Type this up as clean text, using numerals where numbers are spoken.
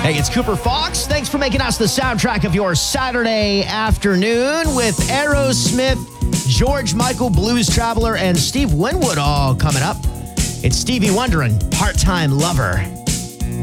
Hey, it's Cooper Fox. Thanks for making us the soundtrack of your Saturday afternoon with Aerosmith, George Michael, Blues Traveler, and Steve Winwood all coming up. It's Stevie Wonder and Part-Time Lover.